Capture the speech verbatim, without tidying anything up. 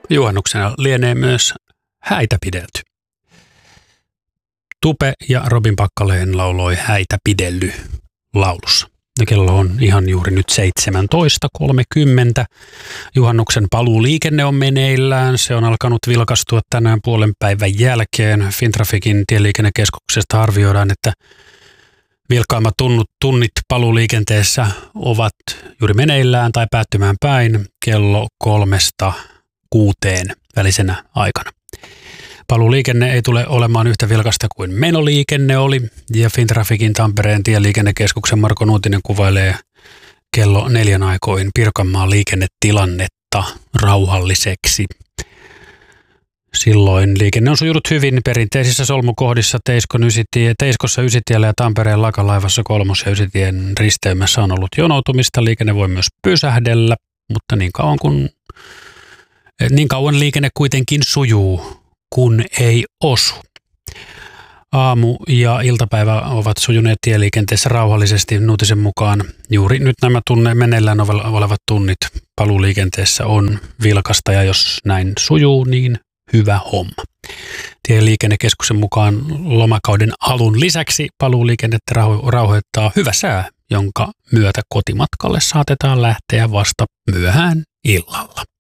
juhannuksena lienee myös häitä pidelty. Tupe ja Robin Packalén lauloi Häitä pidelly laulussa. Ja kello on ihan juuri nyt seitsemäntoista kolmekymmentä. Juhannuksen paluuliikenne on meneillään. Se on alkanut vilkastua tänään puolen päivän jälkeen. Fintraficin tieliikennekeskuksesta arvioidaan, että vilkkaimmat tunnut, tunnit paluuliikenteessä ovat juuri meneillään tai päättymään päin kello kolmesta kuuteen välisenä aikana. Paluuliikenne ei tule olemaan yhtä vilkasta kuin menoliikenne oli, ja Fintraficin Tampereen tieliikennekeskuksen Marko Nuutinen kuvailee kello neljän aikoin Pirkanmaan liikennetilannetta rauhalliseksi. Silloin liikenne on sujunut hyvin perinteisissä solmukohdissa Teiskon ysitie, Teiskossa Ysitiellä ja Tampereen Lakalaivassa kolmos- ja Ysitien risteymässä on ollut jonoutumista. Liikenne voi myös pysähdellä, mutta niin kauan, kun, niin kauan liikenne kuitenkin sujuu, kun ei osu. Aamu ja iltapäivä ovat sujuneet tieliikenteessä rauhallisesti Nuutisen mukaan. Juuri nyt nämä tunne meneillään olevat tunnit paluuliikenteessä on vilkasta, ja jos näin sujuu, niin hyvä homma. Tieliikennekeskuksen mukaan lomakauden alun lisäksi paluuliikennettä rauhoittaa hyvä sää, jonka myötä kotimatkalle saatetaan lähteä vasta myöhään illalla.